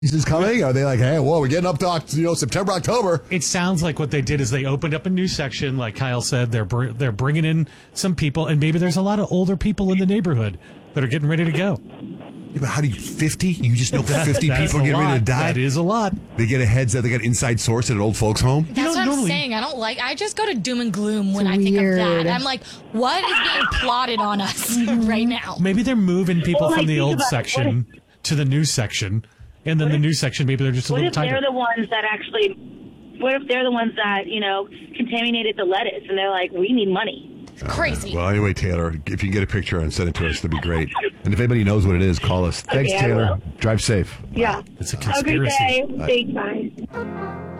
is coming? Are they like, hey, whoa, we're getting up to September, October? It sounds like what they did is they opened up a new section. Like Kyle said, they're bringing in some people, and maybe there's a lot of older people in the neighborhood that are getting ready to go. Yeah, but how do you 50? You just know 50 people getting ready to die. That is a lot. They get a heads up. They got inside source at an old folks' home. That's what I'm saying. I just go to doom and gloom when I think of that. I'm like, what is being plotted on us right now? Maybe they're moving people from the old section to the new section. And then the new section, maybe they're just a little tighter. What if they're the ones that, contaminated the lettuce and they're like, we need money? Crazy. Well, anyway, Taylor, if you can get a picture and send it to us, that'd be great. And if anybody knows what it is, call us. Thanks, Taylor. Drive safe. Yeah. It's a conspiracy. Have a great day. Bye.